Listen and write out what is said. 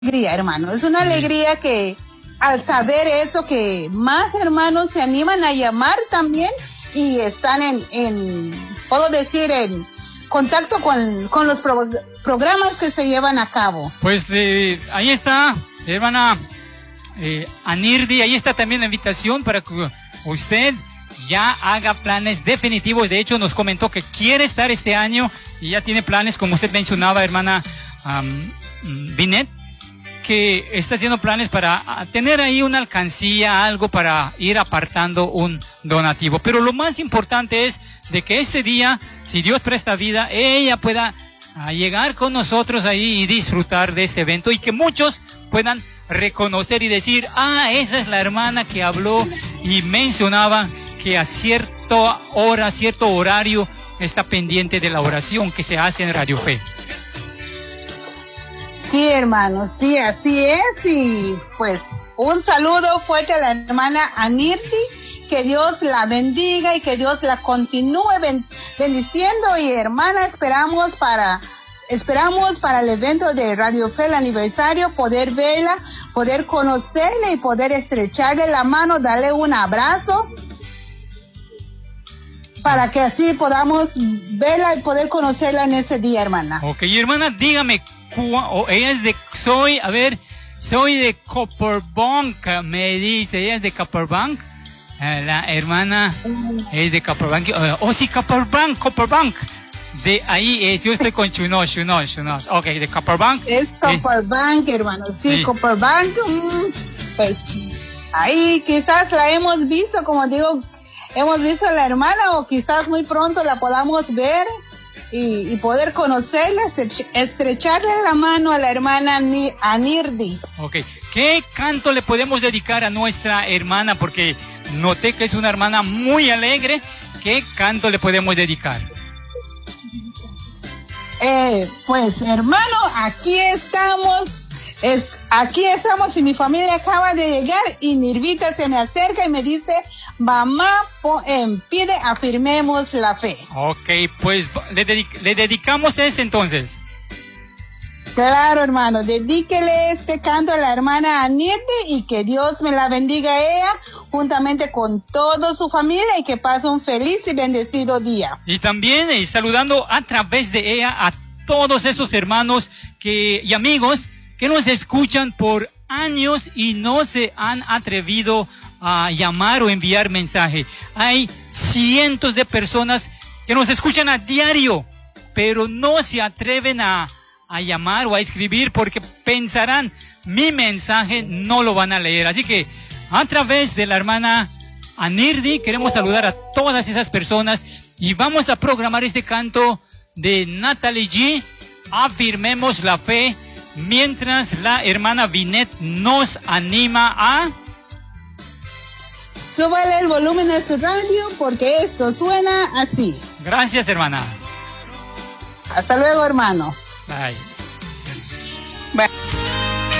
alegría, hermano. Es una alegría que al saber eso, que más hermanos se animan a llamar también y están puedo decir, en contacto con los programas que se llevan a cabo. Pues ahí está, hermana Anirdi, ahí está también la invitación para que usted ya haga planes definitivos. De hecho, nos comentó que quiere estar este año y ya tiene planes, como usted mencionaba, hermana Binet, que está haciendo planes para tener ahí una alcancía, algo para ir apartando un donativo. Pero lo más importante es de que este día, si Dios presta vida, ella pueda llegar con nosotros ahí y disfrutar de este evento, y que muchos puedan reconocer y decir, esa es la hermana que habló y mencionaba que a cierta hora, cierto horario, está pendiente de la oración que se hace en Radio Fe. Sí, hermanos, sí, así es. Y pues un saludo fuerte a la hermana Anirdi, que Dios la bendiga y que Dios la continúe bendiciendo. Y hermana, esperamos para el evento de Radio Fe, el aniversario, poder verla, poder conocerla y poder estrecharle la mano, darle un abrazo, para que así podamos verla y poder conocerla en ese día, hermana. Ok, hermana, dígame, ella es soy de Copperbank, me dice, ella es de Copperbank, la hermana es de Copperbank, sí, Copperbank, de ahí yo estoy con Chunos, ok, de Copperbank. Es Copperbank, hermano, sí, Copperbank, pues ahí quizás la hemos visto, como digo, hemos visto a la hermana, o quizás muy pronto la podamos ver y poder conocerla, estrecharle la mano a la hermana Anirdi. Ok, ¿qué canto le podemos dedicar a nuestra hermana? Porque noté que es una hermana muy alegre. ¿Qué canto le podemos dedicar? Pues hermano, aquí estamos y mi familia acaba de llegar y Nirvita se me acerca y me dice: mamá, pide afirmemos la fe. Ok, pues le dedicamos ese entonces. Claro, hermano, dedíquele este canto a la hermana Aniete y que Dios me la bendiga a ella juntamente con toda su familia y que pase un feliz y bendecido día. Y también saludando a través de ella a todos esos hermanos y amigos que nos escuchan por años y no se han atrevido a llamar o enviar mensaje. Hay cientos de personas que nos escuchan a diario, pero no se atreven a llamar o a escribir porque pensarán, mi mensaje no lo van a leer. Así que a través de la hermana Anirdi queremos saludar a todas esas personas y vamos a programar este canto de Natalie G, afirmemos la fe, mientras la hermana Binet nos anima a... Súbale el volumen a su radio porque esto suena así. Gracias, hermana. Hasta luego, hermano. Bye.